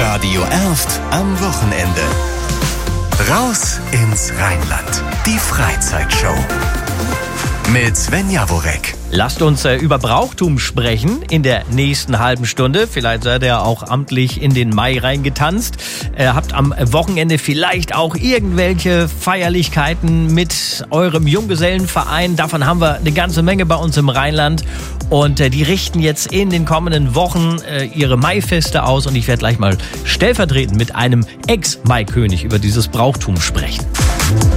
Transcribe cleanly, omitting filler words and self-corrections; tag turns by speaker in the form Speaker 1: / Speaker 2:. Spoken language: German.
Speaker 1: Radio Erft am Wochenende. Raus ins Rheinland. Die Freizeitshow. Mit Sven Jaworek.
Speaker 2: Lasst uns über Brauchtum sprechen in der nächsten halben Stunde. Vielleicht seid ihr auch amtlich in den Mai reingetanzt. Habt am Wochenende vielleicht auch irgendwelche Feierlichkeiten mit eurem Junggesellenverein. Davon haben wir eine ganze Menge bei uns im Rheinland. Und die richten jetzt in den kommenden Wochen ihre Maifeste aus. Und ich werde gleich mal stellvertretend mit einem Ex-Maikönig über dieses Brauchtum sprechen.